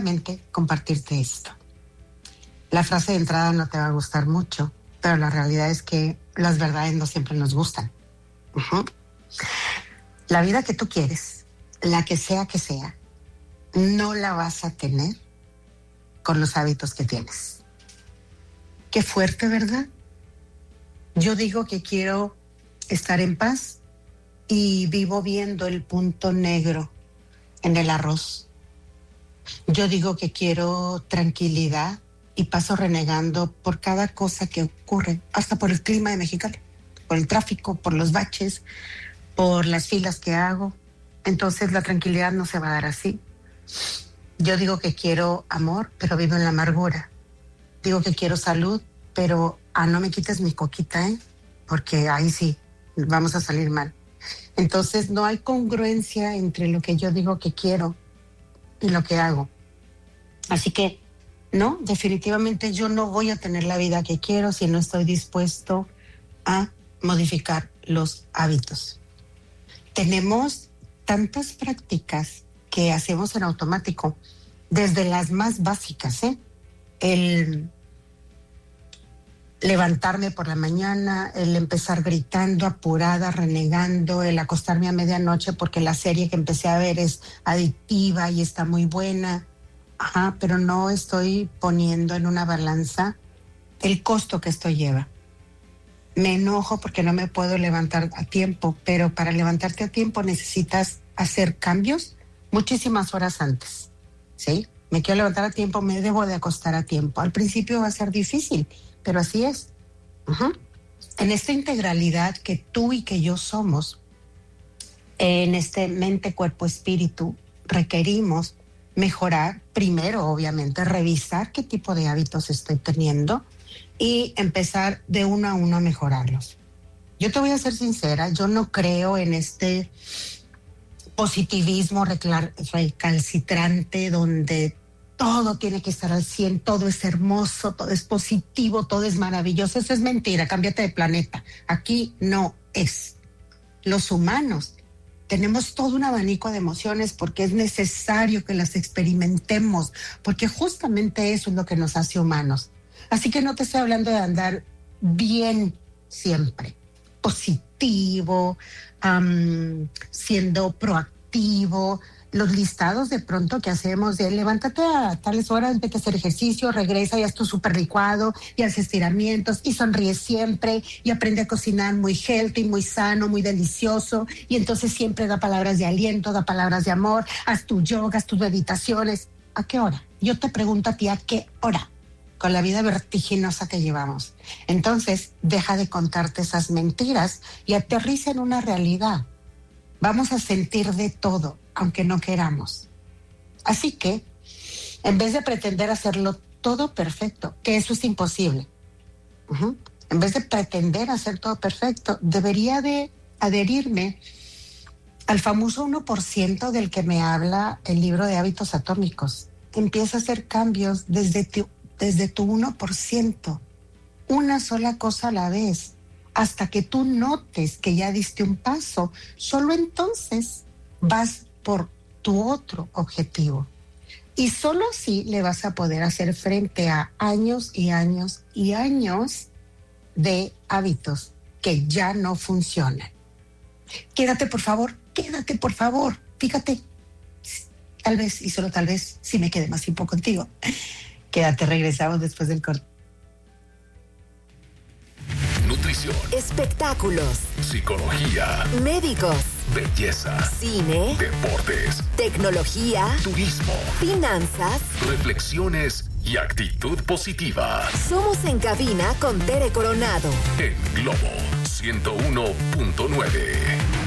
solamente compartirte esto. La frase de entrada no te va a gustar mucho, pero la realidad es que las verdades no siempre nos gustan. Uh-huh. La vida que tú quieres, la que sea, no la vas a tener con los hábitos que tienes. Qué fuerte, ¿verdad? Yo digo que quiero estar en paz y vivo viendo el punto negro en el arroz. Yo digo que quiero tranquilidad y paso renegando por cada cosa que ocurre, hasta por el clima de Mexicali, por el tráfico, por los baches, por las filas que hago. Entonces la tranquilidad no se va a dar así. Yo digo que quiero amor, pero vivo en la amargura. Digo que quiero salud, pero no me quites mi coquita, porque ahí sí, vamos a salir mal. Entonces no hay congruencia entre lo que yo digo que quiero y lo que hago. Así que no, definitivamente yo no voy a tener la vida que quiero si no estoy dispuesto a modificar los hábitos. Tenemos tantas prácticas que hacemos en automático, desde las más básicas, el levantarme por la mañana, el empezar gritando, apurada, renegando, el acostarme a medianoche porque la serie que empecé a ver es adictiva y está muy buena. Pero no estoy poniendo en una balanza el costo que esto lleva. Me enojo porque no me puedo levantar a tiempo, pero para levantarte a tiempo necesitas hacer cambios muchísimas horas antes, ¿sí? Me quiero levantar a tiempo, me debo de acostar a tiempo. Al principio va a ser difícil, pero así es. En esta integralidad que tú y que yo somos, en este mente, cuerpo, espíritu, requerimos mejorar, primero obviamente, revisar qué tipo de hábitos estoy teniendo y empezar de uno a uno a mejorarlos. Yo te voy a ser sincera, yo no creo en este positivismo recalcitrante donde todo tiene que estar al 100, todo es hermoso, todo es positivo, todo es maravilloso. Eso es mentira, cámbiate de planeta. Aquí no es. Los humanos tenemos todo un abanico de emociones porque es necesario que las experimentemos, porque justamente eso es lo que nos hace humanos. Así que no te estoy hablando de andar bien siempre, positivo, siendo proactivo. Los listados de pronto que hacemos de levántate a tales horas, vete a hacer ejercicio, regresa y haz tu súper licuado y haz estiramientos y sonríe siempre y aprende a cocinar muy healthy, muy sano, muy delicioso, y entonces siempre da palabras de aliento, da palabras de amor, haz tu yoga, haz tus meditaciones. ¿A qué hora? Yo te pregunto a ti, ¿a qué hora? Con la vida vertiginosa que llevamos. Entonces, deja de contarte esas mentiras y aterriza en una realidad. Vamos a sentir de todo, aunque no queramos. Así que, en vez de pretender hacerlo todo perfecto, que eso es imposible, en vez de pretender hacer todo perfecto, debería de adherirme al famoso 1% del que me habla el libro de hábitos atómicos. Empieza a hacer cambios desde tu 1%, una sola cosa a la vez, hasta que tú notes que ya diste un paso. Solo entonces vas por tu otro objetivo. Y solo así le vas a poder hacer frente a años y años y años de hábitos que ya no funcionan. Quédate, por favor. Fíjate, tal vez, y solo tal vez, si me quede más tiempo contigo. Quédate, regresamos después del corte. Nutrición, espectáculos, psicología, médicos, belleza, cine, deportes, tecnología, turismo, finanzas, reflexiones y actitud positiva. Somos En Cabina con Tere Coronado. En Globo 101.9.